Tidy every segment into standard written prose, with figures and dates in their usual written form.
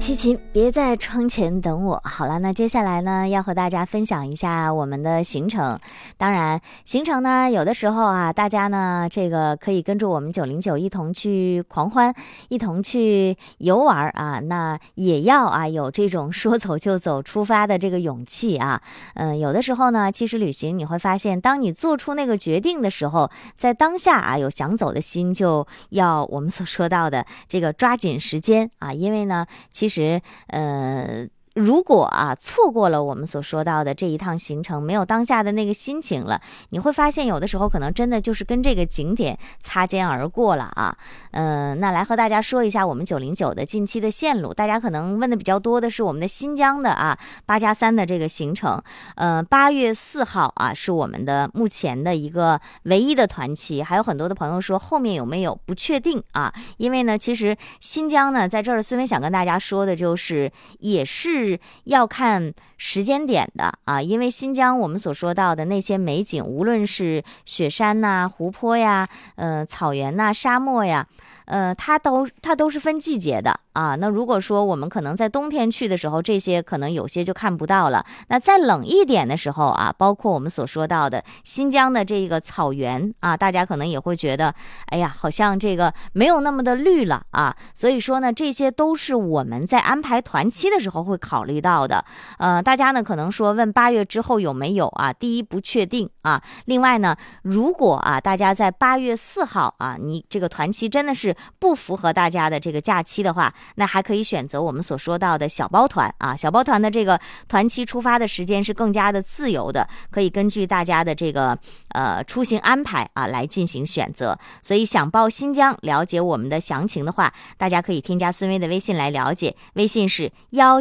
齐秦，别在窗前等我。好了，那接下来呢，要和大家分享一下我们的行程。当然，行程呢，有的时候啊，大家呢，这个可以跟着我们909一同去狂欢，一同去游玩啊。那也要啊，有这种说走就走、出发的这个勇气啊。有的时候呢，其实旅行你会发现，当你做出那个决定的时候，在当下啊，有想走的心，就要我们所说到的这个抓紧时间啊，因为呢，其实如果啊错过了我们所说到的这一趟行程，没有当下的那个心情了，你会发现有的时候可能真的就是跟这个景点擦肩而过了啊。那来和大家说一下我们909的近期的线路。大家可能问的比较多的是我们的新疆的啊8+3的这个行程。8月4号啊是我们的目前的一个唯一的团期，还有很多的朋友说后面有没有不确定啊。因为呢，其实新疆呢，在这儿孙薇想跟大家说的就是也是要看时间点的啊，因为新疆我们所说到的那些美景，无论是雪山呐、湖泊呀、草原呐、沙漠呀，它都是分季节的啊。那如果说我们可能在冬天去的时候，这些可能有些就看不到了。那再冷一点的时候啊，包括我们所说到的新疆的这个草原啊，大家可能也会觉得，哎呀，好像这个没有那么的绿了啊。所以说呢，这些都是我们在安排团期的时候会考虑到的。大家呢可能说问8月之后有没有啊？第一不确定啊。另外呢，如果啊大家在8月4号啊，你这个团期真的是不符合大家的这个假期的话，那还可以选择我们所说到的小包团啊。小包团的这个团期出发的时间是更加的自由的，可以根据大家的这个出行安排啊来进行选择。所以想报新疆了解我们的详情的话，大家可以添加孙薇的微信来了解，微信是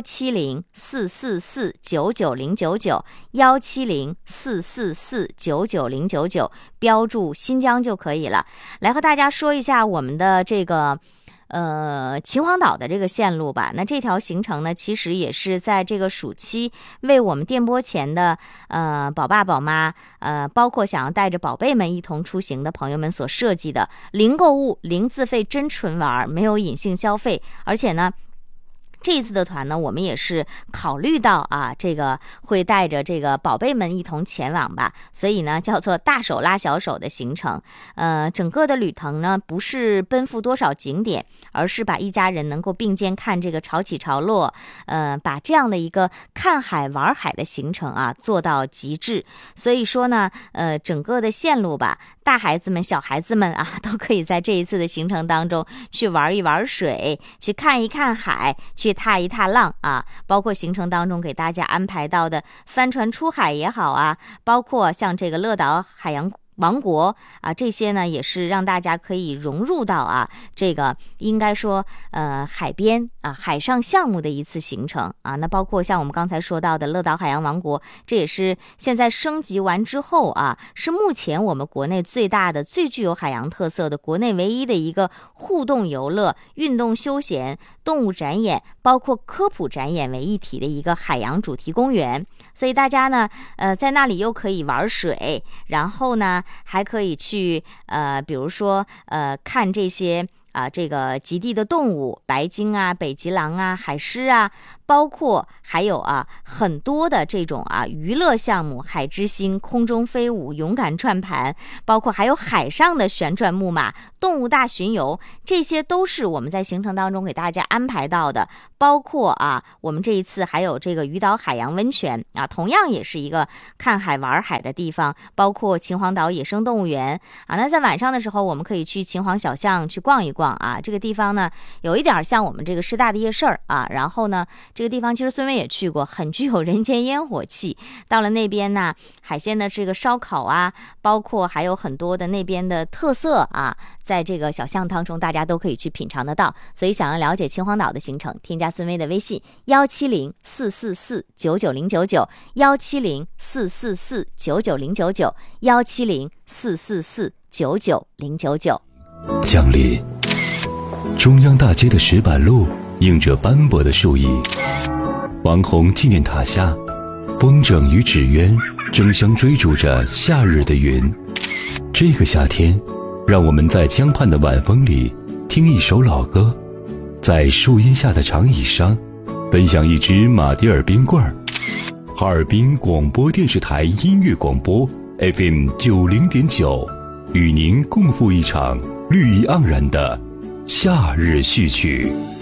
170-444-99099，170-444-99099，标注新疆就可以了。来和大家说一下我们的这个秦皇岛的这个线路吧。那这条行程呢，其实也是在这个暑期为我们电波前的宝爸宝妈包括想要带着宝贝们一同出行的朋友们所设计的，零购物、零自费、真纯玩，没有隐性消费。而且呢，这一次的团呢，我们也是考虑到啊，这个会带着这个宝贝们一同前往吧，所以呢，叫做大手拉小手的行程。整个的旅程呢，不是奔赴多少景点，而是把一家人能够并肩看这个潮起潮落，把这样的一个看海玩海的行程啊做到极致。所以说呢，整个的线路吧，大孩子们、小孩子们啊，都可以在这一次的行程当中去玩一玩水，去看一看海，去踏一踏浪啊。包括行程当中给大家安排到的帆船出海也好啊，包括像这个乐岛海洋王国啊，这些呢也是让大家可以融入到啊这个应该说海边啊海上项目的一次行程啊。那包括像我们刚才说到的乐岛海洋王国，这也是现在升级完之后啊，是目前我们国内最大的、最具有海洋特色的、国内唯一的一个互动游乐、运动休闲、动物展演包括科普展演为一体的一个海洋主题公园。所以大家呢在那里又可以玩水，然后呢还可以去比如说看这些这个极地的动物，白鲸啊、北极狼啊、海狮啊，包括还有很多的这种娱乐项目，海之星、空中飞舞、勇敢转盘，包括还有海上的旋转木马、动物大巡游，这些都是我们在行程当中给大家安排到的。包括我们这一次还有这个鱼岛海洋温泉同样也是一个看海玩海的地方，包括秦皇岛野生动物园那在晚上的时候我们可以去秦皇小巷去逛一逛这个地方呢有一点像我们这个师大的夜市然后呢这个地方其实孙薇也去过，很具有人间烟火气。到了那边呢，海鲜的这个烧烤包括还有很多的那边的特色在这个小巷当中大家都可以去品尝得到。所以想要了解秦皇岛的行程，添加孙薇的微信170-444-99099，170-444-99099，170-444-99099。 降临中央大街的石板路，映着斑驳的树影。王洪纪念塔下，风筝与纸鸢争相追逐着夏日的云。这个夏天，让我们在江畔的晚风里听一首老歌，在树荫下的长椅上分享一支马迭尔冰棍儿。哈尔滨广播电视台音乐广播 FM90.9，与您共赴一场绿意盎然的夏日序曲。